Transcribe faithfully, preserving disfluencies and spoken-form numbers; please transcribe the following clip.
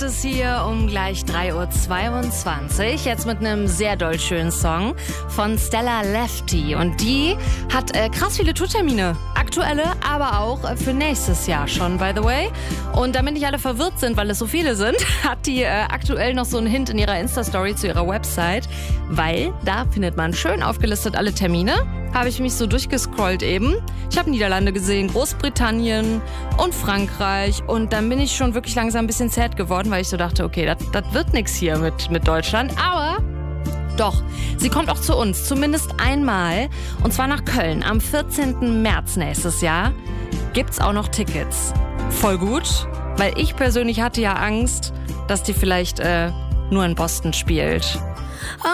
ist hier um gleich drei Uhr zweiundzwanzig. Jetzt mit einem sehr doll schönen Song von Stella Lefty. Und die hat äh, krass viele Tourtermine. Aktuelle, aber auch äh, für nächstes Jahr schon, by the way. Und damit nicht alle verwirrt sind, weil es so viele sind, hat die äh, aktuell noch so einen Hint in ihrer Insta-Story zu ihrer Website. Weil da findet man schön aufgelistet alle Termine. Habe ich mich so durchgescrollt eben. Ich habe Niederlande gesehen, Großbritannien und Frankreich. Und dann bin ich schon wirklich langsam ein bisschen sad geworden, weil ich so dachte, okay, das wird nix hier mit, mit Deutschland. Aber doch, sie kommt auch zu uns, zumindest einmal. Und zwar nach Köln am vierzehnten März nächstes Jahr. Gibt's auch noch Tickets. Voll gut, weil ich persönlich hatte ja Angst, dass die vielleicht äh, nur in Boston spielt.